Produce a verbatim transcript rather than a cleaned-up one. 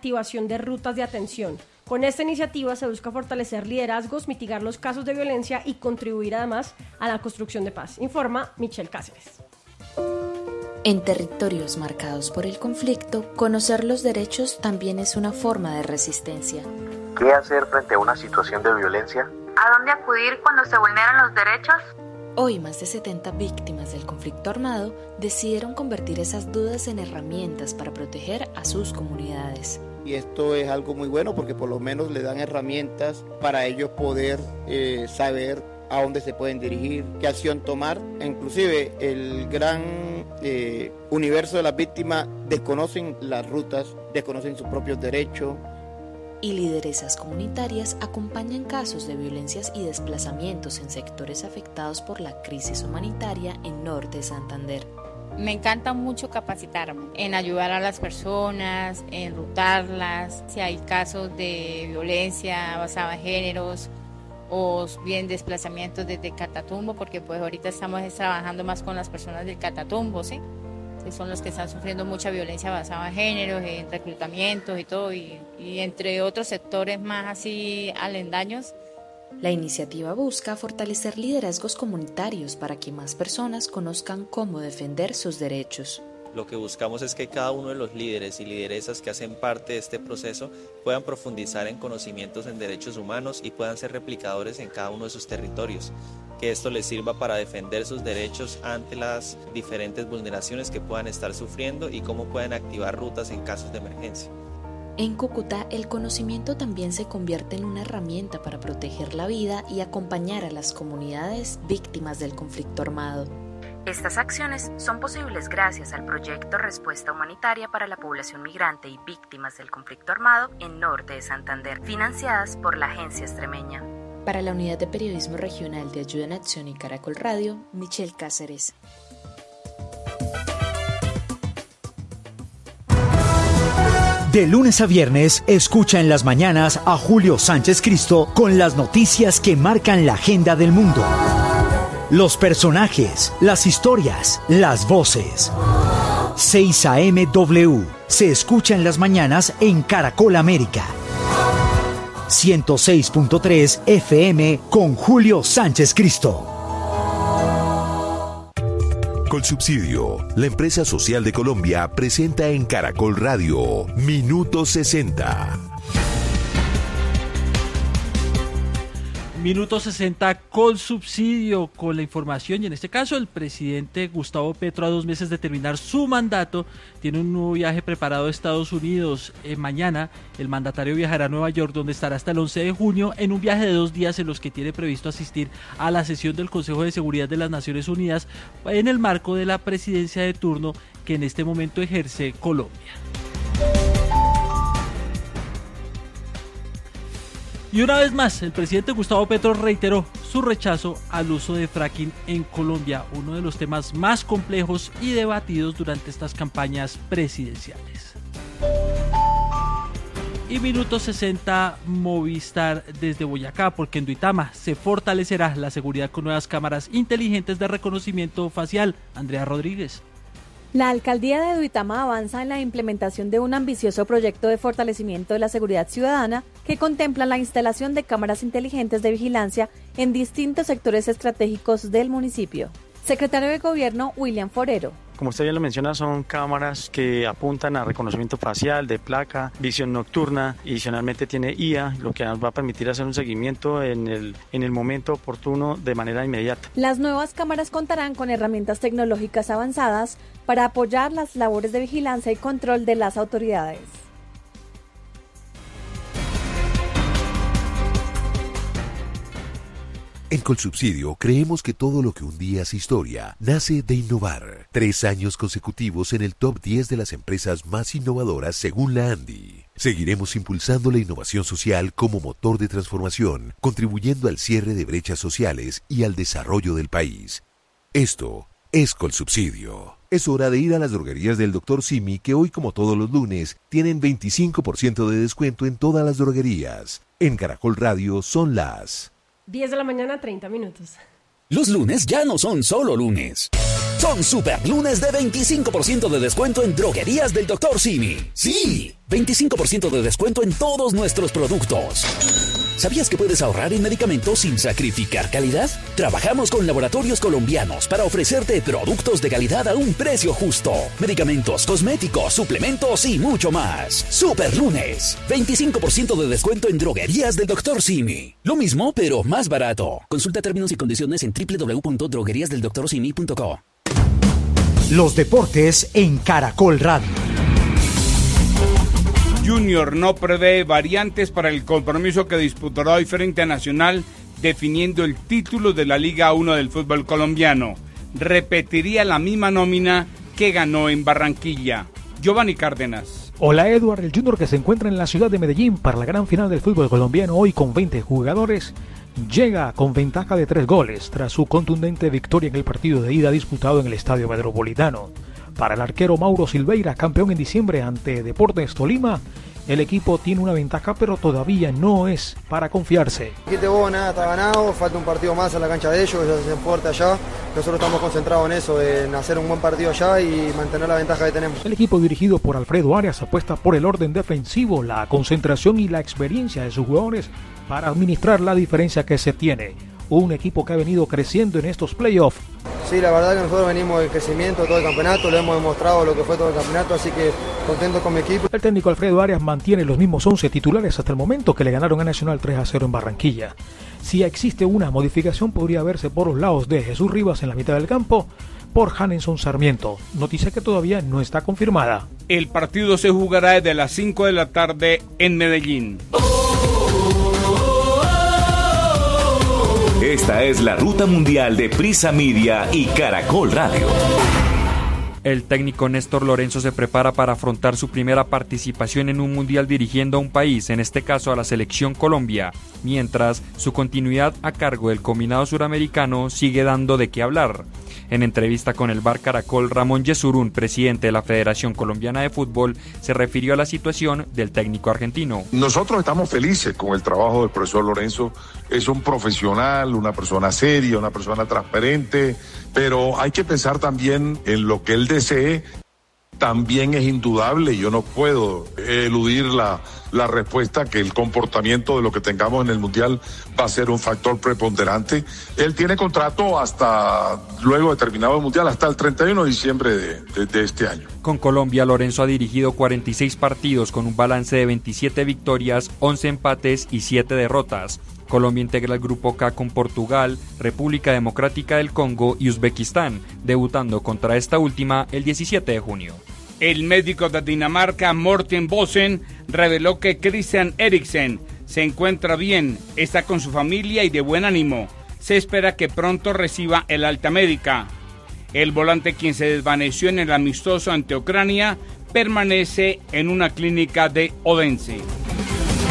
activación de rutas de atención. Con esta iniciativa se busca fortalecer liderazgos, mitigar los casos de violencia y contribuir además a la construcción de paz, informa Michelle Cáceres. En territorios marcados por el conflicto, conocer los derechos también es una forma de resistencia. ¿Qué hacer frente a una situación de violencia? ¿A dónde acudir cuando se vulneran los derechos? Hoy, más de setenta víctimas del conflicto armado decidieron convertir esas dudas en herramientas para proteger a sus comunidades. Y esto es algo muy bueno porque por lo menos le dan herramientas para ellos poder eh, saber a dónde se pueden dirigir, qué acción tomar. Inclusive el gran eh, universo de las víctimas desconocen las rutas, desconocen sus propios derechos. Y lideresas comunitarias acompañan casos de violencias y desplazamientos en sectores afectados por la crisis humanitaria en Norte de Santander. Me encanta mucho capacitarme en ayudar a las personas, enrutarlas, si hay casos de violencia basada en géneros o bien desplazamientos desde Catatumbo, porque pues ahorita estamos trabajando más con las personas del Catatumbo, ¿sí? Que son los que están sufriendo mucha violencia basada en géneros, en reclutamientos y todo, y, y entre otros sectores más así alendaños. La iniciativa busca fortalecer liderazgos comunitarios para que más personas conozcan cómo defender sus derechos. Lo que buscamos es que cada uno de los líderes y lideresas que hacen parte de este proceso puedan profundizar en conocimientos en derechos humanos y puedan ser replicadores en cada uno de sus territorios. Que esto les sirva para defender sus derechos ante las diferentes vulneraciones que puedan estar sufriendo y cómo pueden activar rutas en casos de emergencia. En Cúcuta, el conocimiento también se convierte en una herramienta para proteger la vida y acompañar a las comunidades víctimas del conflicto armado. Estas acciones son posibles gracias al proyecto Respuesta Humanitaria para la Población Migrante y Víctimas del Conflicto Armado en Norte de Santander, financiadas por la Agencia Extremeña. Para la Unidad de Periodismo Regional de Ayuda en Acción y Caracol Radio, Michelle Cáceres. De lunes a viernes, escucha en las mañanas a Julio Sánchez Cristo con las noticias que marcan la agenda del mundo. Los personajes, las historias, las voces. seis A M W se escucha en las mañanas en Caracol América. ciento seis punto tres F M con Julio Sánchez Cristo. Colsubsidio, la empresa social de Colombia, presenta en Caracol Radio Minuto sesenta. Minuto sesenta Colsubsidio, con la información, y en este caso el presidente Gustavo Petro, a dos meses de terminar su mandato, tiene un nuevo viaje preparado a Estados Unidos. Eh, mañana el mandatario viajará a Nueva York, donde estará hasta el once de junio en un viaje de dos días en los que tiene previsto asistir a la sesión del Consejo de Seguridad de las Naciones Unidas en el marco de la presidencia de turno que en este momento ejerce Colombia. Y una vez más, el presidente Gustavo Petro reiteró su rechazo al uso de fracking en Colombia, uno de los temas más complejos y debatidos durante estas campañas presidenciales. Y Minuto sesenta Movistar desde Boyacá, porque en Duitama se fortalecerá la seguridad con nuevas cámaras inteligentes de reconocimiento facial. Andrea Rodríguez. La alcaldía de Duitama avanza en la implementación de un ambicioso proyecto de fortalecimiento de la seguridad ciudadana que contempla la instalación de cámaras inteligentes de vigilancia en distintos sectores estratégicos del municipio. Secretario de Gobierno William Forero. Como usted bien lo menciona, son cámaras que apuntan a reconocimiento facial, de placa, visión nocturna, y adicionalmente tiene I A, lo que nos va a permitir hacer un seguimiento en el, en el momento oportuno de manera inmediata. Las nuevas cámaras contarán con herramientas tecnológicas avanzadas para apoyar las labores de vigilancia y control de las autoridades. En Colsubsidio creemos que todo lo que un día es historia nace de innovar. Tres años consecutivos en el top diez de las empresas más innovadoras según la ANDI. Seguiremos impulsando la innovación social como motor de transformación, contribuyendo al cierre de brechas sociales y al desarrollo del país. Esto es Colsubsidio. Es hora de ir a las droguerías del doctor Simi, que hoy, como todos los lunes, tienen veinticinco por ciento de descuento en todas las droguerías. En Caracol Radio son las diez de la mañana, treinta minutos. Los lunes ya no son solo lunes. Son super lunes de veinticinco por ciento de descuento en droguerías del doctor Simi. Sí, veinticinco por ciento de descuento en todos nuestros productos. ¿Sabías que puedes ahorrar en medicamentos sin sacrificar calidad? Trabajamos con laboratorios colombianos para ofrecerte productos de calidad a un precio justo. Medicamentos, cosméticos, suplementos y mucho más. Super lunes, veinticinco por ciento de descuento en droguerías del doctor Simi. Lo mismo, pero más barato. Consulta términos y condiciones en doble u doble u doble u punto droguerías del doctor simi punto co. Los deportes en Caracol Radio. Junior no prevé variantes para el compromiso que disputará hoy frente a Nacional, definiendo el título de la Liga uno del fútbol colombiano. Repetiría la misma nómina que ganó en Barranquilla. Giovanni Cárdenas. Hola Eduard, el Junior que se encuentra en la ciudad de Medellín para la gran final del fútbol colombiano hoy con veinte jugadores, llega con ventaja de tres goles tras su contundente victoria en el partido de ida disputado en el Estadio Metropolitano. Para el arquero Mauro Silveira, campeón en diciembre ante Deportes Tolima, el equipo tiene una ventaja, pero todavía no es para confiarse. Aquí te vos, nada está ganado, falta un partido más a la cancha de ellos, que ya se fuerte allá. Nosotros estamos concentrados en eso, en hacer un buen partido allá y mantener la ventaja que tenemos. El equipo dirigido por Alfredo Arias apuesta por el orden defensivo, la concentración y la experiencia de sus jugadores para administrar la diferencia que se tiene. Un equipo que ha venido creciendo en estos playoffs. Sí, la verdad que nosotros venimos de crecimiento todo el campeonato, le hemos demostrado lo que fue todo el campeonato, así que contento con mi equipo. El técnico Alfredo Arias mantiene los mismos once titulares hasta el momento, que le ganaron a Nacional tres a cero en Barranquilla. Si existe una modificación, podría verse por los lados de Jesús Rivas en la mitad del campo, por Hanenson Sarmiento, noticia que todavía no está confirmada. El partido se jugará desde las cinco de la tarde en Medellín. Esta es la ruta mundial de Prisa Media y Caracol Radio. El técnico Néstor Lorenzo se prepara para afrontar su primera participación en un mundial dirigiendo a un país, en este caso a la selección Colombia, mientras su continuidad a cargo del combinado suramericano sigue dando de qué hablar. En entrevista con el Bar Caracol, Ramón Yesurún, presidente de la Federación Colombiana de Fútbol, se refirió a la situación del técnico argentino. Nosotros estamos felices con el trabajo del profesor Lorenzo. Es un profesional, una persona seria, una persona transparente, pero hay que pensar también en lo que él desee. También es indudable, yo no puedo eludir la, la respuesta, que el comportamiento de lo que tengamos en el Mundial va a ser un factor preponderante. Él tiene contrato hasta luego de terminado el Mundial, hasta el treinta y uno de diciembre de, de, de este año. Con Colombia, Lorenzo ha dirigido cuarenta y seis partidos con un balance de veintisiete victorias, once empates y siete derrotas. Colombia integra el Grupo K con Portugal, República Democrática del Congo y Uzbekistán, debutando contra esta última el diecisiete de junio. El médico de Dinamarca, Morten Bosen, reveló que Christian Eriksen se encuentra bien, está con su familia y de buen ánimo. Se espera que pronto reciba el alta médica. El volante, quien se desvaneció en el amistoso ante Ucrania, permanece en una clínica de Odense.